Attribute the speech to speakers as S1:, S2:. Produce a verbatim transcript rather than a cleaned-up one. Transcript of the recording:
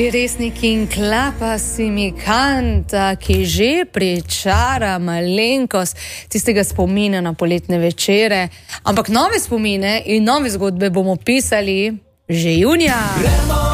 S1: Resnik in klapa si mi kanta, ki že pričara malenkost tistega spomina na poletne večere. Ampak nove spomine in nove zgodbe bomo pisali že junija.